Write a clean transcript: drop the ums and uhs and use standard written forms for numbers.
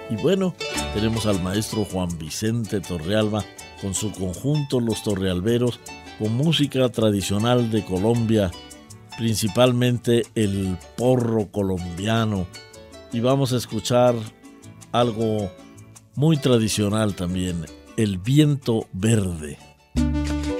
Y bueno, tenemos al maestro Juan Vicente Torrealba con su conjunto Los Torrealberos, con música tradicional de Colombia, principalmente el porro colombiano. Y vamos a escuchar algo muy tradicional también, el viento verde.